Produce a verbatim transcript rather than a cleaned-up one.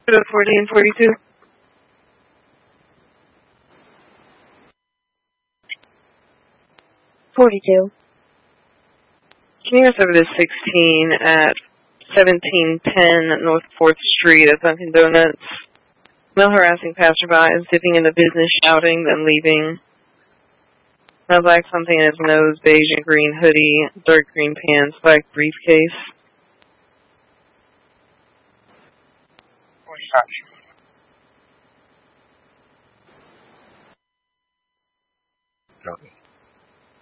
forty and forty-two. forty-two. Can you guys over to sixteen at seventeen ten North fourth Street at Dunkin' Donuts? Male harassing passerbys, dipping into business, shouting, then leaving. Smells like something in his nose, beige and green hoodie, dark green pants, black briefcase. forty-five.